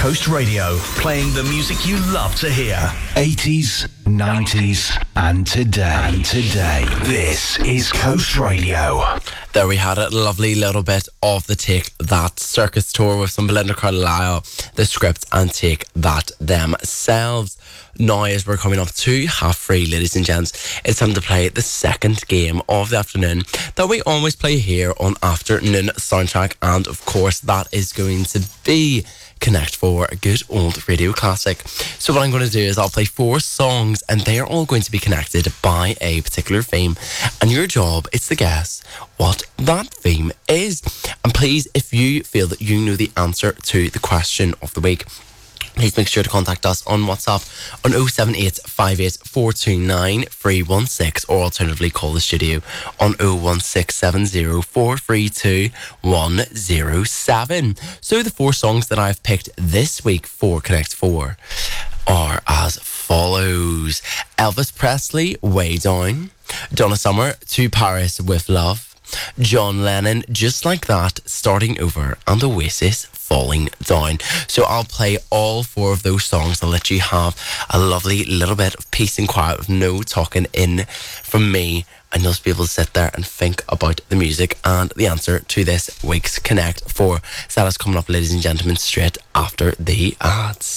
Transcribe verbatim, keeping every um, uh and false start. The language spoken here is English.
Coast Radio, playing the music you love to hear. eighties, nineties, and today. And today. This is Coast Radio. There we had a lovely little bit of the Take That circus tour with some Belinda Carlisle, the Script, and Take That themselves. Now, as we're coming up to half three, ladies and gents, it's time to play the second game of the afternoon that we always play here on Afternoon Soundtrack, and of course that is going to be Connect Four, a good old radio classic. So what I'm going to do is I'll play four songs and they are all going to be connected by a particular theme, and your job is to guess what that theme is. And please, if you feel that you know the answer to the question of the week, please make sure to contact us on WhatsApp on oh seven eight five eight four two nine three one six, or alternatively call the studio on oh one six seven oh four three two one oh seven. So the four songs that I've picked this week for Connect Four are as follows: Elvis Presley, Way Down; Donna Summer, To Paris with Love; John Lennon, Just Like That, Starting Over; and Oasis, Falling Down. So I'll play all four of those songs. I'll let you have a lovely little bit of peace and quiet with no talking in from me, and you'll just be able to sit there and think about the music and the answer to this week's Connect Four. So that is coming up, ladies and gentlemen, straight after the ads.